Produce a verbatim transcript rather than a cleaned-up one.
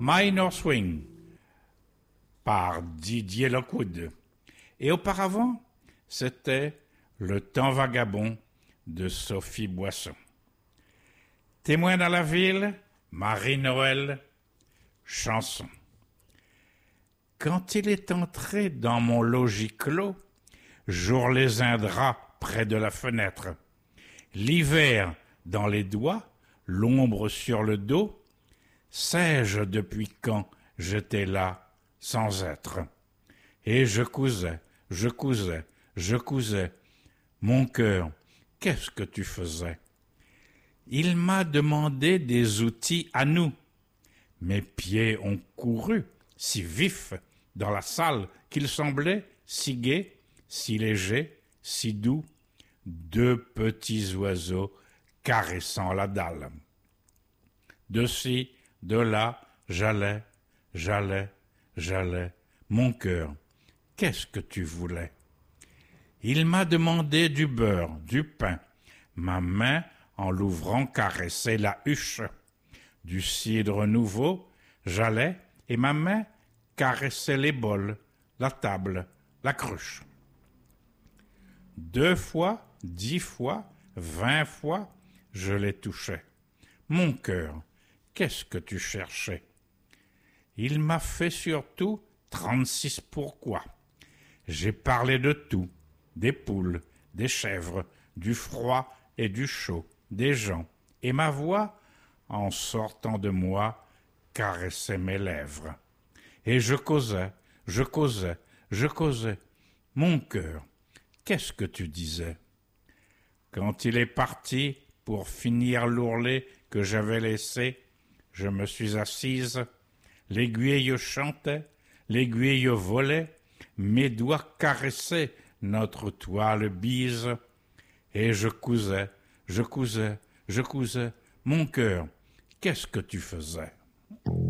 Minor Swing par Didier Lockwood. Et auparavant, c'était Le temps vagabond de Sophie Boisson. Témoin dans la ville, Marie-Noël, chanson. Quand il est entré dans mon logis clos, j'ourlais un drap près de la fenêtre. L'hiver dans les doigts, l'ombre sur le dos, sais-je depuis quand j'étais là sans être? Et je cousais, je cousais, je cousais. Mon cœur, qu'est-ce que tu faisais? Il m'a demandé des outils à nous. Mes pieds ont couru, si vifs, dans la salle qu'il semblait si gai, si léger, si doux, deux petits oiseaux caressant la dalle. De ci, de là, j'allais, j'allais, j'allais. Mon cœur, qu'est-ce que tu voulais? Il m'a demandé du beurre, du pain. Ma main, en l'ouvrant, caressait la huche. Du cidre nouveau, j'allais, et ma main caressait les bols, la table, la cruche. Deux fois, dix fois, vingt fois, je les touchais. Mon cœur, qu'est-ce que tu cherchais? Il m'a fait surtout trente-six pourquoi. J'ai parlé de tout, des poules, des chèvres, du froid et du chaud, des gens, et ma voix, en sortant de moi, caressait mes lèvres. Et je causais, je causais, je causais. Mon cœur, qu'est-ce que tu disais? Quand il est parti pour finir l'ourlet que j'avais laissé, je me suis assise, l'aiguille chantait, l'aiguille volait, mes doigts caressaient notre toile bise, et je cousais, je cousais, je cousais. Mon cœur, qu'est-ce que tu faisais?